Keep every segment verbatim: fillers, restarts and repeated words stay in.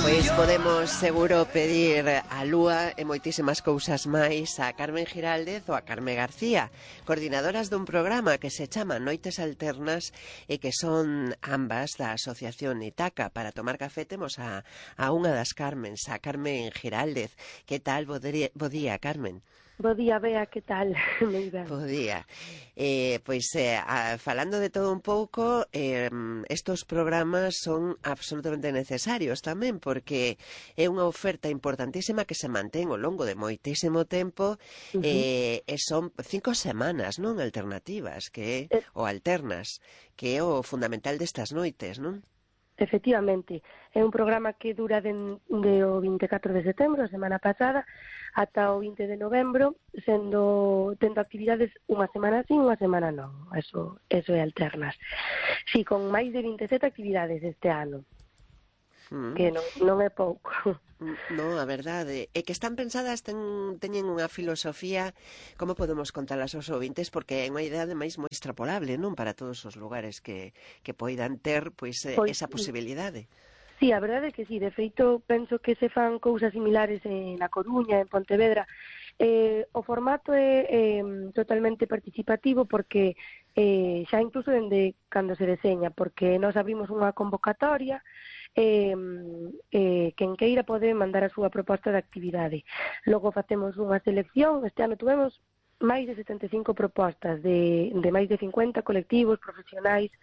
Pois podemos seguro pedir a Lúa e moitísimas cousas máis a Carmen Giraldez ou a Carme García, coordinadoras dun programa que se chama Noites Alternas e que son ambas da Asociación Itaca. Para tomar café temos a, a unha das Carmens, a Carmen Giraldez. Que tal? Bo día, bo día, Carmen. Bo día, Bea, que tal? Moi ben. Bo día. Eh, pois, eh, a, falando de todo un pouco, eh, estos programas son absolutamente necesarios tamén, porque é unha oferta importantísima que se mantén ao longo de moitísimo tempo, uh -huh. eh, e son cinco semanas, non? Alternativas, que é, eh, ou alternas, que é o fundamental destas noites, non? Efectivamente, é un programa que dura de, de o vinte e catro de setembro, a semana pasada, ata o vinte de novembro, sendo tendo actividades unha semana sí, unha semana non. Eso, eso é alternas. Sí, con máis de vinte e sete actividades este ano, mm. que non, non é pouco. No, a verdade é que están pensadas, ten, teñen unha filosofía, como podemos contalas aos ouvintes, porque é unha idea ademais moi extrapolable, non, para todos os lugares que, que poidan ter pois, pois esa posibilidade. Sí, a verdade é que sí, de feito penso que se fan cousas similares en A Coruña, en Pontevedra. Eh, o formato é eh, totalmente participativo porque eh, xa incluso dende cando se deseña, porque nós abrimos unha convocatoria. Eh, eh, quen queira pode mandar a súa proposta de actividade. Logo facemos unha selección. Este ano tuvemos máis de setenta e cinco propostas de, de máis de cincuenta colectivos, profesionais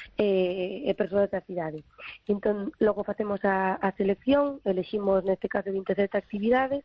eh, e persoas da cidade. Entón, logo facemos a, a selección, eleximos neste caso vinte e sete actividades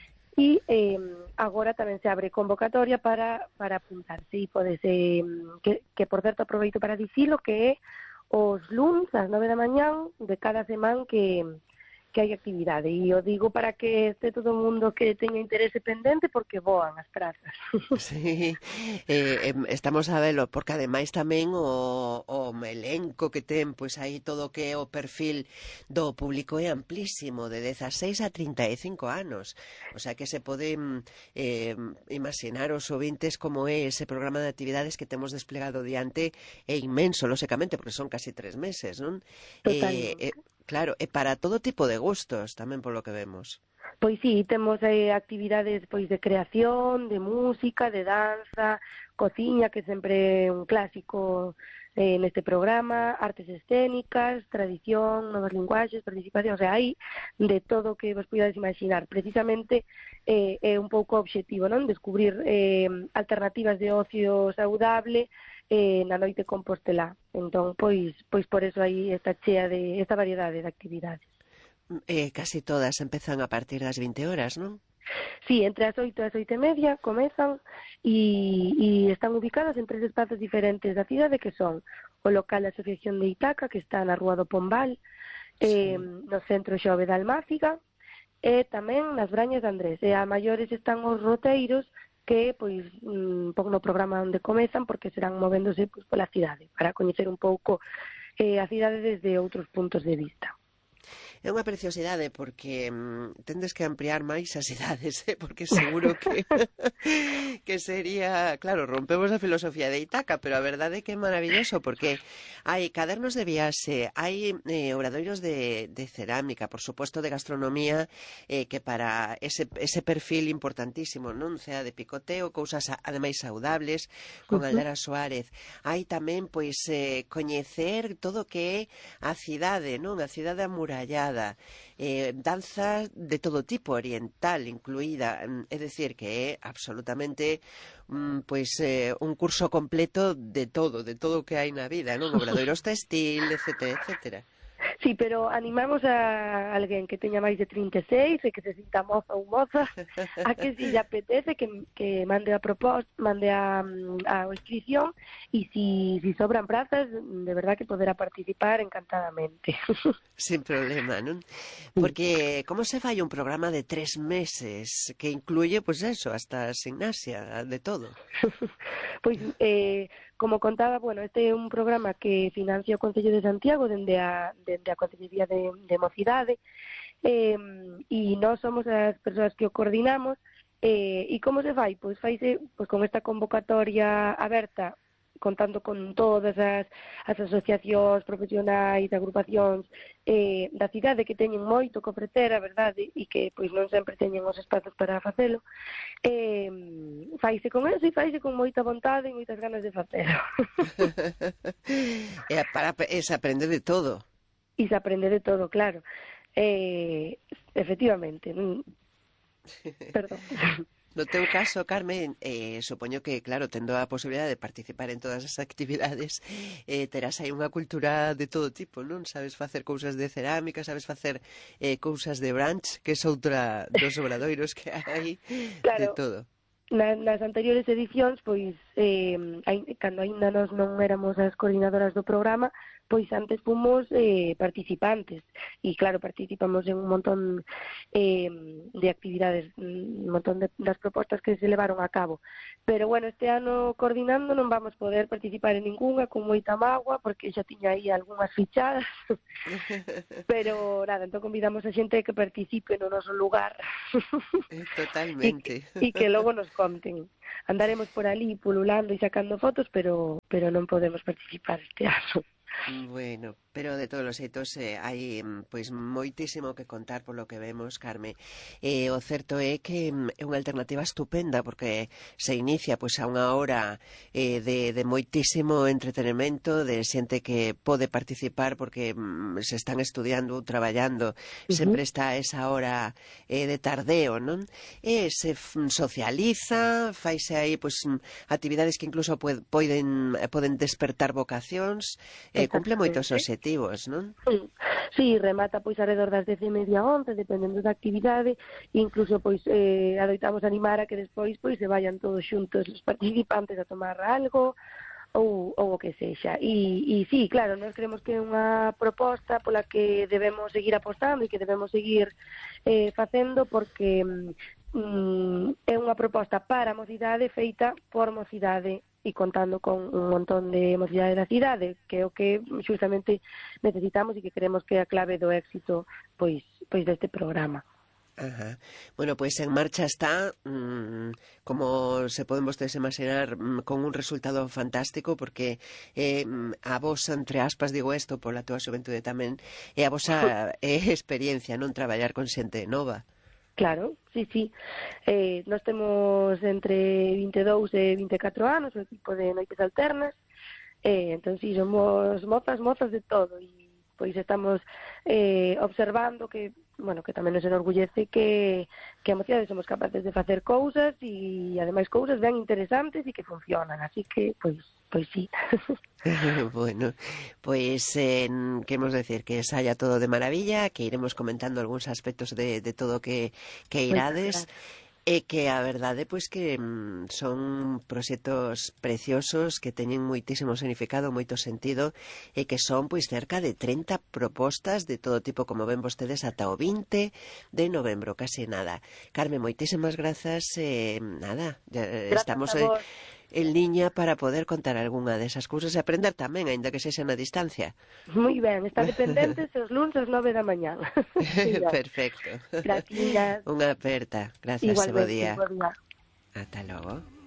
e eh, agora tamén se abre convocatoria para, para apuntarse e podese, que, que por certo aproveito para dicilo que é os luns ás nove da mañán de cada semana que, que hai actividade. E o digo para que este todo o mundo que teña interese pendente porque voan as prazas. Sí, eh, estamos a velo, porque ademais tamén o, o elenco que ten, pois aí todo o que é o perfil do público é amplísimo, de dezaseis a trinta e cinco anos. O sea que se poden eh, imaginar os ouvintes como é ese programa de actividades que temos desplegado diante, é inmenso, lóxicamente, porque son casi tres meses, non? Totalmente. Eh, eh, claro, e para todo tipo de gustos, tamén polo que vemos. Pois sí, temos eh, actividades pois de creación, de música, de danza, cociña, que sempre é un clásico eh, neste programa, artes escénicas, tradición, novas linguaxes, participación, o sea, hai de todo o que vos podades imaginar. Precisamente eh, é un pouco objetivo, non? Descubrir eh, alternativas de ocio saudable eh, na noite compostelá. Entón, pois, pois por eso hai esta chea de esta variedade de actividades. Eh, casi todas empezan a partir das vinte horas, non? Sí, entre as oito e as oito e media comezan e, e están ubicadas en tres espazos diferentes da cidade, que son o local da Asociación de Itaca, que está na Rúa do Pombal, eh, sí. no Centro Xove da Almáfiga, e tamén nas Brañas de Andrés. E a maiores están os roteiros que pois un pouco no programa onde comezan, porque serán movéndose pois, pola cidade, para coñecer un pouco eh, a cidade desde outros puntos de vista. É unha preciosidade porque mm, tendes que ampliar máis as idades, eh? Porque seguro que que sería, claro, rompemos a filosofía de Itaca, pero a verdade é que é maravilloso porque hai cadernos de viaxe, hai eh, obradoiros de, de cerámica, por suposto de gastronomía, eh, que para ese, ese perfil importantísimo, non? Sea de picoteo, cousas ademais saudables, con Aldara Suárez. Hai tamén, pois, eh, coñecer todo o que é a cidade, non? A cidade amurallada. Eh, danza de todo tipo, oriental incluída, é dicir que é absolutamente mm, pois eh, un curso completo de todo, de todo o que hai na vida, non? Obradoiros textil, etcétera, etcétera. Sí, pero animamos a alguén que teña máis de trinta e seis e que se sinta moza ou moza a que si lle apetece que, que mande a proposta, mande a, a inscripción e si, si sobran prazas, de verdad que poderá participar encantadamente. Sin problema, non? Porque como se fai un programa de tres meses que incluye, pois pues eso, hasta gimnasia, de todo? Pois, eh, como contaba, bueno, este é un programa que financia o Concello de Santiago dende a, dende a Concellería de, de Mocidade, eh, e nós somos as persoas que o coordinamos, eh, e como se fai? Pois faise pois, con esta convocatoria aberta contando con todas as, as asociacións profesionais, agrupacións eh, da cidade que teñen moito que ofrecer, a verdade, e que pois non sempre teñen os espazos para facelo, eh, faise con eso e faise con moita vontade e moitas ganas de facelo. E para e se aprende de todo. E se aprende de todo, claro. Eh, efectivamente. Perdón. No teu caso, Carmen, eh, supoño que, claro, tendo a posibilidade de participar en todas as actividades, eh, terás aí unha cultura de todo tipo, non? Sabes facer cousas de cerámica, sabes facer eh, cousas de brunch, que é outra dos obradoiros que hai, claro, de todo. Na, nas anteriores edicións, pois, eh, hai, cando aínda nós non éramos as coordinadoras do programa, pois antes fomos eh, participantes, e claro, participamos en un montón eh, de actividades, un montón de, das propostas que se levaron a cabo. Pero, bueno, este ano coordinando non vamos poder participar en ningunha, con moita mágoa, porque xa tiña aí algunhas fichadas, pero, nada, entón convidamos a xente que participe no noso lugar. Totalmente. E que, que logo nos conten. Andaremos por ali pululando e sacando fotos, pero, pero non podemos participar este ano. Bueno, pero de todos os xeitos eh, hai pois moitísimo que contar polo que vemos, Carme. Eh, o certo é que é unha alternativa estupenda porque se inicia pois a unha hora eh, de, de moitísimo entretenimento, de xente que pode participar porque mm, se están estudiando ou traballando, uh-huh. Sempre está esa hora eh, de tardeo, non? E se socializa, faise aí pois actividades que incluso poden, poden despertar vocacións, eh, cumple moitos obxectivos, non? Sí, sí, remata pois alrededor das dez e media once, dependendo da actividade, e incluso pois eh, adoitamos animar a que despois pois se vayan todos xuntos os participantes a tomar algo ou, ou o que sexa. E, e sí, claro, nós creemos que é unha proposta pola que debemos seguir apostando e que debemos seguir eh, facendo porque mm, é unha proposta para a mocidade feita por mocidade e contando con un montón de mocidade da cidade, que é o que justamente necesitamos e que creemos que é a clave do éxito pois pois deste programa. Ajá. Bueno, pois en marcha está, mmm, como se poden vostedes imaginar, mmm, con un resultado fantástico, porque eh, a vosa, entre aspas, digo isto pola túa xuventude tamén, é a vosa é experiencia, non traballar con xente nova. Claro, sí, sí. Eh, nós temos entre vinte e dous e vinte e catro anos, o equipo de Noites Alternas, eh, entón, sí, somos mozas, mozas de todo, e pois estamos eh, observando que, bueno, que tamén nos enorgullece que, que a mocidade somos capaces de facer cousas e, ademais, cousas ben interesantes e que funcionan, así que, pois, pois sí. Bueno, pois eh, que hemos decir que saia todo de maravilla, que iremos comentando algúns aspectos de, de todo que, que irades. E que a verdade pois que mm, son proxectos preciosos que teñen moitísimo significado, moito sentido e que son pois cerca de trinta propostas de todo tipo, como ven vostedes, ata o vinte de novembro, casi nada. Carme, moitísimas grazas, eh, nada, ya, estamos en, en liña para poder contar algunha desas cousas e aprender tamén, aínda que sexa na distancia. Moi ben, está dependentes os luns ás nove da mañá. Perfecto. Gracias. Unha aperta. Gracias, bo día. Igualmente, bo día. Ata logo.